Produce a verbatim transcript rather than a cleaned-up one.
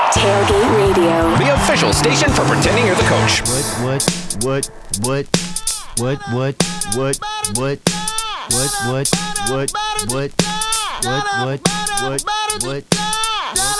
Tailgate Radio, the official station for pretending you're the coach. What, what, what, what, what, what, what, what, what, what, what, what, what, what, what, what, what.